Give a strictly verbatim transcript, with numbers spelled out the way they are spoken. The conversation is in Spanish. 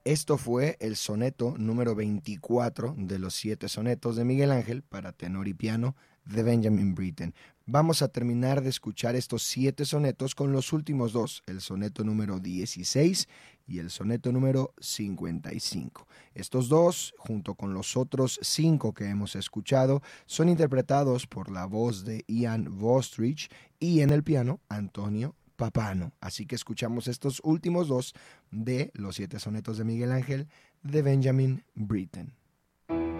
Esto fue el soneto número veinticuatro de los siete sonetos de Miguel Ángel para tenor y piano de Benjamin Britten. Vamos a terminar de escuchar estos siete sonetos con los últimos dos, el soneto número dieciséis y el soneto número cincuenta y cinco. Estos dos, junto con los otros cinco que hemos escuchado, son interpretados por la voz de Ian Vostrich y en el piano Antonio Papano. Así que escuchamos estos últimos dos de los siete sonetos de Miguel Ángel de Benjamin Britten.